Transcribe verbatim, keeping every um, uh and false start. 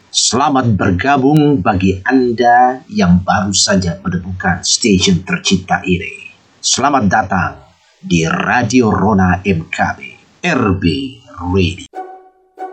Selamat bergabung bagi Anda yang baru saja menemukan stasiun tercinta ini. Selamat datang di Radio Rona M K B, R B Radio.